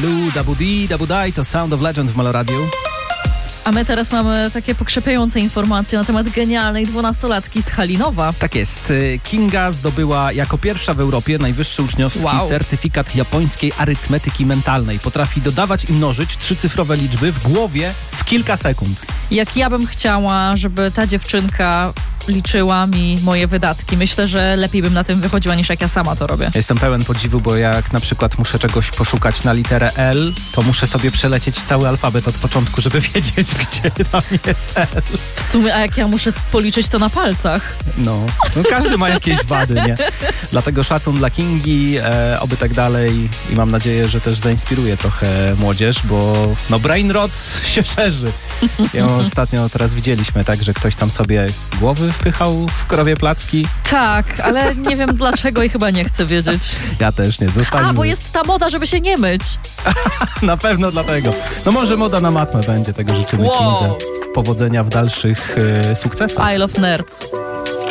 Blue, Dabu Dee, Dabu Dai to Sound of Legend w Meloradiu. A my teraz mamy takie pokrzepiające informacje na temat genialnej 12-latki z Halinowa. Tak jest. Kinga zdobyła jako pierwsza w Europie najwyższy uczniowski certyfikat japońskiej arytmetyki mentalnej. Potrafi dodawać i mnożyć 3-cyfrowe liczby w głowie w kilka sekund. Jak ja bym chciała, żeby ta dziewczynka liczyła mi moje wydatki. Myślę, że lepiej bym na tym wychodziła, niż jak ja sama to robię. Jestem pełen podziwu, bo jak na przykład muszę czegoś poszukać na literę L, to muszę sobie przelecieć cały alfabet od początku, żeby wiedzieć, gdzie tam jest L. W sumie, a jak ja muszę policzyć to na palcach? No każdy ma jakieś wady, nie? Dlatego szacun dla Kingi, oby tak dalej i mam nadzieję, że też zainspiruje trochę młodzież, bo no brain rot się szerzy. Ją ostatnio teraz widzieliśmy, tak, że ktoś tam sobie głowy wpychał w krowie placki. Tak, ale nie wiem dlaczego i chyba nie chcę wiedzieć. Ja też nie, zostańmy. A, bo jest ta moda, żeby się nie myć. Na pewno dlatego. No może moda na matmę będzie, tego życzymy Kindze. Powodzenia w dalszych sukcesach. I love nerds.